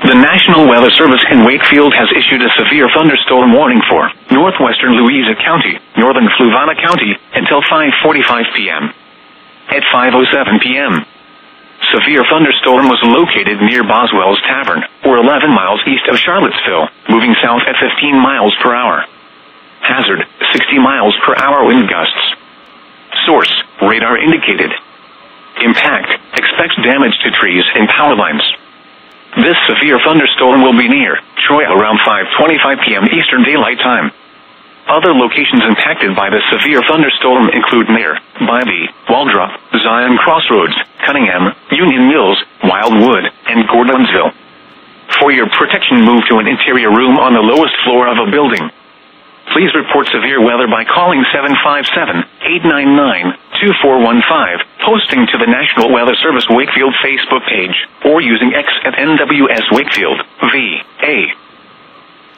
The National Weather Service in Wakefield has issued a severe thunderstorm warning for northwestern Louisa County, northern Fluvanna County, until 5:45 p.m. At 5:07 p.m., severe thunderstorm was located near Boswell's Tavern, or 11 miles east of Charlottesville, moving south at 15 miles per hour. Hazard, 60 miles per hour wind gusts. Source, radar indicated. Impact, expects damage to trees and power lines. This severe thunderstorm will be near Troy around 5:25 p.m. Eastern Daylight Time. Other locations impacted by the severe thunderstorm include near Bybee, Waldrop, Zion Crossroads, Cunningham, Union Mills, Wildwood, and Gordonsville. For your protection, move to an interior room on the lowest floor of a building. Please report severe weather by calling 757-899-2415, posting to the National Weather Service Wakefield Facebook page, or using X at NWS Wakefield, VA.